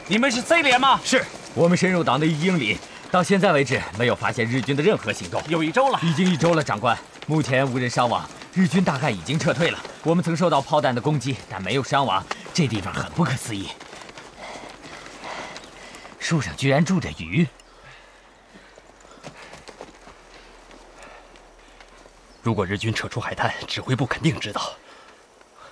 你们是 C 连吗？ 是，我们深入岛内1英里，到现在为止没有发现日军的任何行动。 有1周了， 已经1周了，长官。目前无人伤亡，日军大概已经撤退了。我们曾受到炮弹的攻击，但没有伤亡。这地方很不可思议，树上居然住着鱼。 如果日军撤出海滩，指挥部肯定知道。